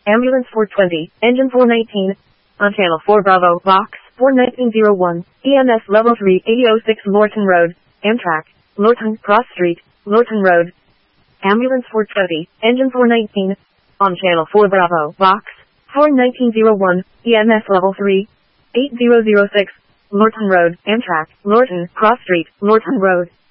Ambulance 420, Engine 419. On Channel 4 Bravo, Box 41901, EMS Level 3, 8006 Lorton Road, Amtrak, Lorton, Cross Street, Lorton Road. Ambulance 420, Engine 419. On Channel 4 Bravo, Box 41901, EMS Level 3, 8006, Lorton Road, Amtrak, Lorton, Cross Street, Lorton Road.